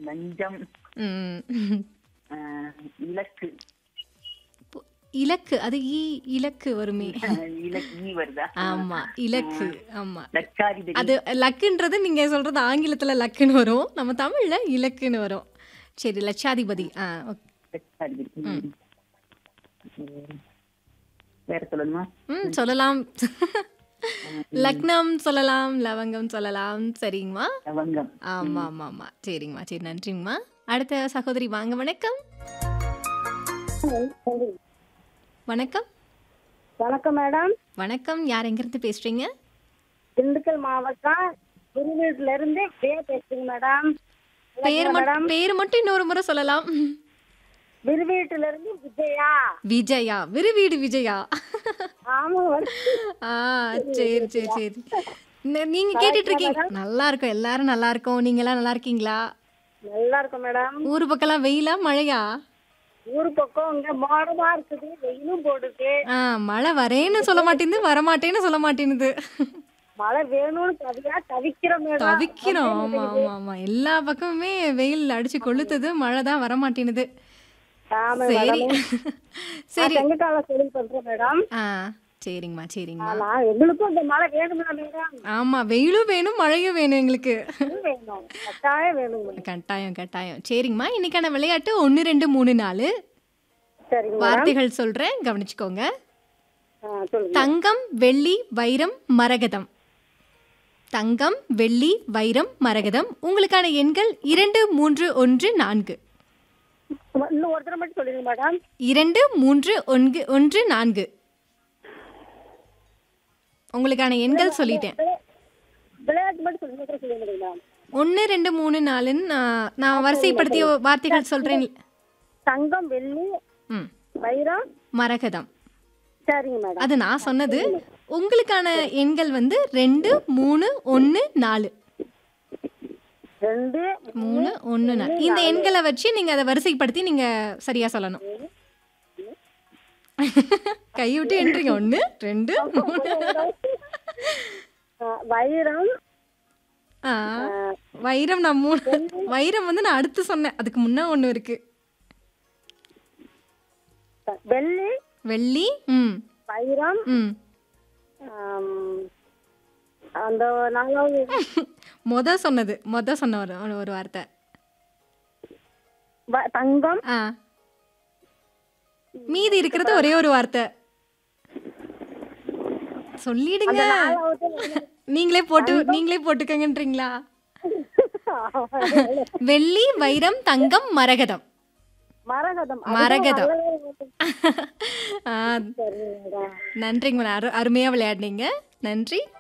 லஞ்சம். ம். ஆ, இலக்கு. இலக்கு அது இலக்கு வருமே. ஈ வருதா? ஆமா, இலக்கு. ஆமா. லட்சாதிபதி. அது லக்குன்றது நீங்க சொல்றது ஆங்கிலத்துல லக்குன்னு வரும். நம்ம தமிழ்ல இலக்குன்னு வரும். சரி, லட்சாதிபதி. ஓகே. லட்சாதிபதி. ம். வேற சொல்லணுமா? சொல்லலாம். லக்னம் சொல்லலாம், லவங்கம் சொல்லலாம். சரிங்கம்மா. லவங்கம். ஆமா, ஆமா, ஆமா. சரிங்கம்மா. சரி, நன்றிங்கம்மா. அடுத்த சகோதரி வாங்க. வணக்கம். வணக்கம். வணக்கம் மேடம். வணக்கம். யார் எங்கிருந்து பேசுறீங்க? திண்டுக்கல் மாவட்டம் திருவீட்டுல இருந்து பேசுறேங்க மேடம். பேர் மட்டும் இன்னொரு முறை சொல்லலாம். திருவீட்டுல இருந்து விஜயா. விஜயா. விருவீடு விஜயா. ஆமா மேடம். சரி, சரி, சரி. நீங்க கேட்டுட்டு இருக்கீங்க. நல்லா இருக்கும். எல்லாரும் நல்லா இருக்கோம். நீங்க எல்லாம் நல்லா இருக்கீங்களா? நல்லா இருக்கும் மேடம். ஊரு பக்கம்லாம் வெயிலா மழையா? ஊரு பக்கம் இங்க மோடமா இருக்குது, வெயிலும் போடுது. மழை வரேன்னு சொல்ல மாட்டேங்குது, வரமாட்டேன்னு சொல்ல மாட்டேங்குது. மழை வேணும்னு தவிக்கிறோம் மேடம். தவிக்கிறோம். ஆமா, ஆமா, ஆமா. எல்லா பக்கமுமே வெயில் அடிச்சு கொளுத்துது, மழை தான் வரமாட்டேனுது. ஆமா சரி, மேடம். சரி. செங்கக்கால தொழில் பண்றோம் மேடம். சரிங்கம்மா, சரிங்கம்மா. எங்களுக்கும் இந்த மழை வேணும்ல மேடம். ஆமா, வெயிலும் வேணும், மழையும் வேணும் எங்களுக்கு. வேணும், கட்டாயம் வேணும் மேடம். கட்டாயம், கட்டாயம். சரிங்கம்மா, இன்னைக்கான விளையாட்டு 1, 2, 3, 4 சரிங்க மேடம். வார்த்தைகள் சொல்றேன், கவனிச்சுக்கோங்க. சொல்லுங்க. தங்கம், வெள்ளி, வைரம், மரகதம். தங்கம், வெள்ளி, வைரம், மரகதம். உங்களுக்கான எண்கள் 2, 3, 1, 4. இன்னும் ஒரு தடவை மட்டும் சொல்லுங்க மேடம். 2, 3, 1, 4. உங்களுக்கான எண்கள் சொல்லிட்டேன். விளையாட்டு மட்டும் சொல்லுங்க மேடம். 1, 2, 3, 4ன்னு நான் வரிசைப்படுத்திய வார்த்தைகள் சொல்றேன். தங்கம், வெள்ளி, ம். வைரம், மரகதம். சரிங்க மேடம். அது நான் சொன்னது. உங்களுக்கான எண்கள் வந்து 2, 3, 1, 4. 2, 3, 1, 4. இந்த எண்களை வச்சு நீங்க அதை வரிசைப்படுத்தி நீங்க சரியா சொல்லணும். கைவிட்டு எண்றீங்க. 1, 2, 3. வைரம், வைரம் நான் 3. வைரம் வந்து நான் அடுத்து சொன்னேன். அதுக்கு முன்ன ஒண்ணு இருக்கு. வெள்ளி, வெள்ளி, வைரம், அந்த நாலாவது சொன்ன ஒரு வார்த்தை. தங்கம், மீதி இருக்கிறது ஒரே ஒரு வார்த்தை. சொல்லிடுங்க. நீங்களே போட்டுக்கங்கன்றீங்களா? வெள்ளி, வைரம், தங்கம், மரகதம். மரகதம். நன்றிங்க. அருமையா விளையாடுனீங்க. நன்றி.